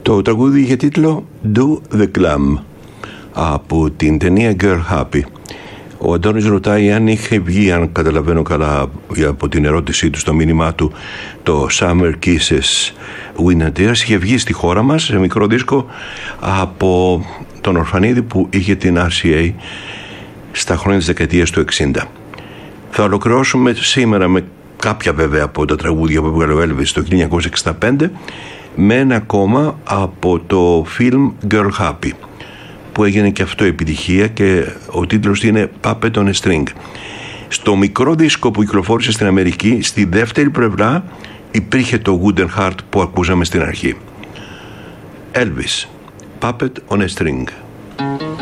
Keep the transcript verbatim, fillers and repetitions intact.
Το τραγούδι είχε τίτλο Do the Glam από την ταινία Girl Happy. Ο Αντώνης ρωτάει αν είχε βγει, αν καταλαβαίνω καλά από την ερώτησή του, στο μήνυμά του, το Summer Kisses Winter Tears. Είχε βγει στη χώρα μας σε μικρό δίσκο από τον Ορφανίδη που είχε την αρ σι έι στα χρόνια της δεκαετίας του εξήντα. Θα ολοκληρώσουμε σήμερα με κάποια βέβαια από τα τραγούδια που έβγαλε ο Elvis το χίλια εννιακόσια εξήντα πέντε με ένα ακόμα από το film Girl Happy, που έγινε και αυτό επιτυχία και ο τίτλος είναι Puppet on a String. Στο μικρό δίσκο που κυκλοφόρησε στην Αμερική, στη δεύτερη πλευρά υπήρχε το Wooden Heart που ακούσαμε στην αρχή. Elvis, Puppet on a String.